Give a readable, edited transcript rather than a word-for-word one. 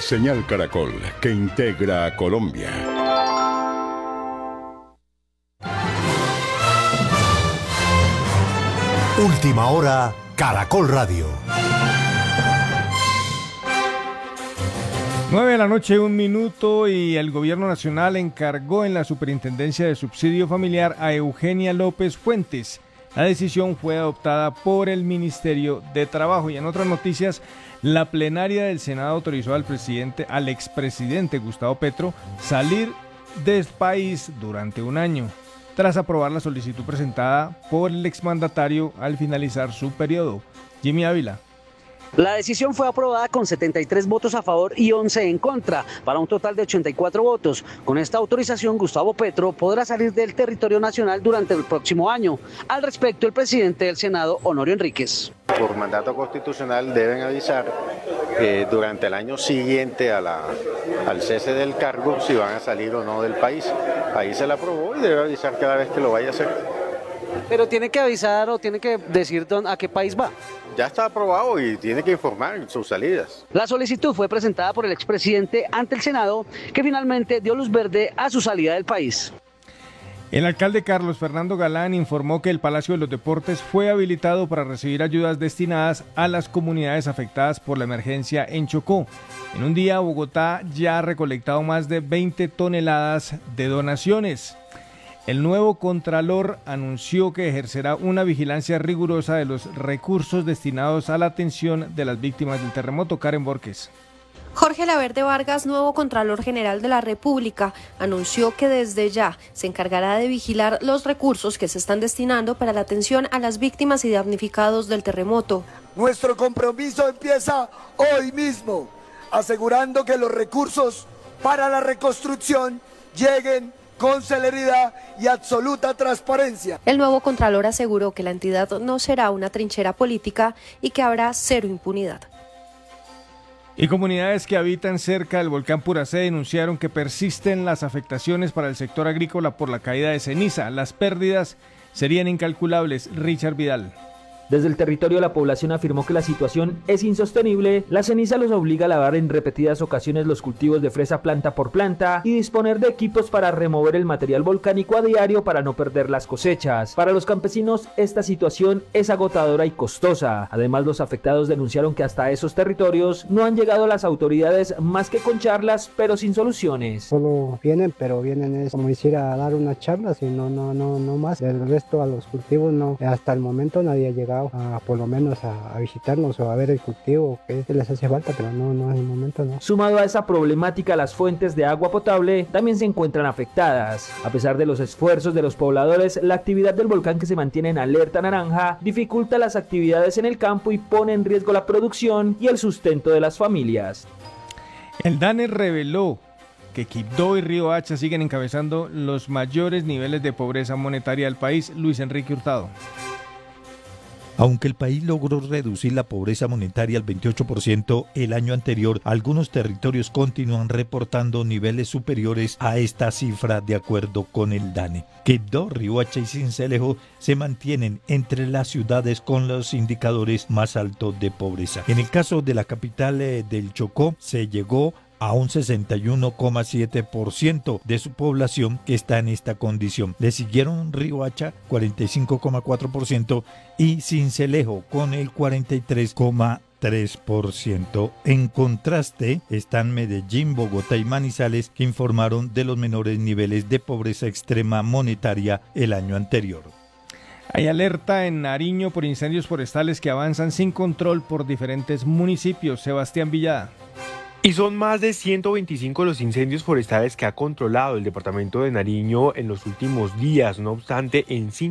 Señal Caracol, que integra a Colombia. Última hora, Caracol Radio. 9:01 y el Gobierno Nacional encargó en la Superintendencia de Subsidio Familiar a Eugenia López Fuentes. La decisión fue adoptada por el Ministerio de Trabajo. Y en otras noticias, la plenaria del Senado autorizó al expresidente Gustavo Petro salir del país durante un año, tras aprobar la solicitud presentada por el exmandatario al finalizar su periodo. Jimmy Ávila. La decisión fue aprobada con 73 votos a favor y 11 en contra, para un total de 84 votos. Con esta autorización, Gustavo Petro podrá salir del territorio nacional durante el próximo año. Al respecto, el presidente del Senado, Honorio Enríquez. Por mandato constitucional deben avisar durante el año siguiente al cese del cargo si van a salir o no del país. Ahí se la aprobó y debe avisar cada vez que lo vaya a hacer. Pero tiene que avisar o tiene que decir a qué país va. Ya está aprobado y tiene que informar sus salidas. La solicitud fue presentada por el expresidente ante el Senado, que finalmente dio luz verde a su salida del país. El alcalde Carlos Fernando Galán informó que el Palacio de los Deportes fue habilitado para recibir ayudas destinadas a las comunidades afectadas por la emergencia en Chocó. En un día, Bogotá ya ha recolectado más de 20 toneladas de donaciones. El nuevo Contralor anunció que ejercerá una vigilancia rigurosa de los recursos destinados a la atención de las víctimas del terremoto. Karen Borges. Jorge Laverde Vargas, nuevo Contralor General de la República, anunció que desde ya se encargará de vigilar los recursos que se están destinando para la atención a las víctimas y damnificados del terremoto. Nuestro compromiso empieza hoy mismo, asegurando que los recursos para la reconstrucción lleguen con celeridad y absoluta transparencia. El nuevo Contralor aseguró que la entidad no será una trinchera política y que habrá cero impunidad. Y comunidades que habitan cerca del volcán Puracé denunciaron que persisten las afectaciones para el sector agrícola por la caída de ceniza. Las pérdidas serían incalculables. Richard Vidal. Desde el territorio, la población afirmó que la situación es insostenible. La ceniza los obliga a lavar en repetidas ocasiones los cultivos de fresa planta por planta y disponer de equipos para remover el material volcánico a diario para no perder las cosechas. Para los campesinos, esta situación es agotadora y costosa. Además, los afectados denunciaron que hasta esos territorios no han llegado las autoridades más que con charlas, pero sin soluciones. Solo vienen, pero vienen es como decir a dar unas charlas y no más. Del resto a los cultivos no. Hasta el momento nadie ha llegado por lo menos a visitarnos o a ver el cultivo que les hace falta, pero no en el momento no. Sumado a esa problemática, las fuentes de agua potable también se encuentran afectadas. A pesar de los esfuerzos de los pobladores, la actividad del volcán, que se mantiene en alerta naranja, dificulta las actividades en el campo y pone en riesgo la producción y el sustento de las familias. El DANE reveló que Quibdó y Riohacha siguen encabezando los mayores niveles de pobreza monetaria del país. Luis Enrique Hurtado. Aunque el país logró reducir la pobreza monetaria al 28% el año anterior, algunos territorios continúan reportando niveles superiores a esta cifra, de acuerdo con el DANE. Quibdó, Riohacha y Sincelejo se mantienen entre las ciudades con los indicadores más altos de pobreza. En el caso de la capital del Chocó, se llegó a un 61,7% de su población que está en esta condición. Le siguieron Riohacha, 45,4%, y Sincelejo con el 43,3%. En contraste están Medellín, Bogotá y Manizales, que informaron de los menores niveles de pobreza extrema monetaria el año anterior. Hay alerta en Nariño por incendios forestales que avanzan sin control por diferentes municipios. Sebastián Villada. Y son más de 125 los incendios forestales que ha controlado el departamento de Nariño en los últimos días. No obstante, en 5